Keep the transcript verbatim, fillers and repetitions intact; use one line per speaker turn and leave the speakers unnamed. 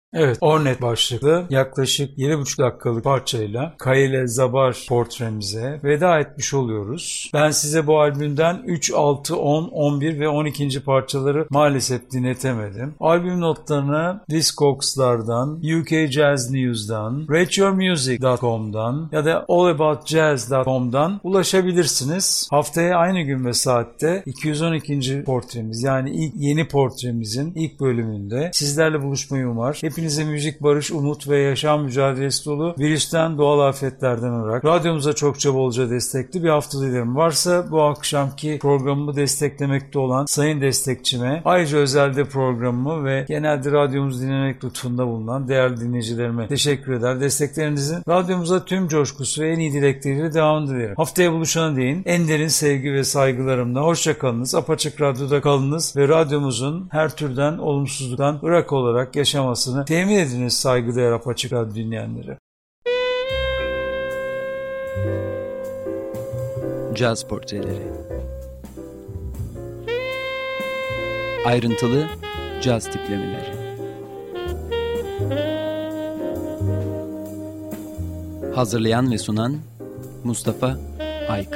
Evet, Ornet başlıklı yaklaşık yedi buçuk dakikalık parçayla Kayele Zabar portremize veda etmiş oluyoruz. Ben size bu albümden üç, altı, on, on bir ve on ikinci parçaları maalesef dinletemedim. Albüm notlarını Discogs'lardan, U K Jazz News'dan, rate your music nokta com'dan ya da all about jazz nokta com'dan ulaşabilirsiniz. Haftaya aynı gün ve saatte iki yüz on ikinci portremiz, yani ilk yeni portremizin ilk bölümünde sizlerle buluşmayı umar. Hepinize müzik, barış, umut ve yaşam mücadelesi dolu, virüsten, doğal afetlerden olarak radyomuza çokça bolca destekli bir hafta dilerim. Varsa bu akşamki programımı desteklemekte olan sayın destekçime, ayrıca özelde programımı ve genelde radyomuzu dinlemek lütfunda bulunan değerli dinleyicilerime teşekkür eder. Desteklerinizin radyomuza tüm coşkusu ve en iyi dilekleriyle devam dilerim. Haftaya buluşana değin en derin sevgi ve saygılarımla hoşça kalınız, apaçık radyoda kalınız ve radyomuzun her türden olumsuzluktan ırak olarak yaşamasını temin ediniz saygıdeğer apaçık radyo dinleyenleri.
Caz portreleri. Ayrıntılı caz tiplemeleri. Hazırlayan ve sunan Mustafa Ayk.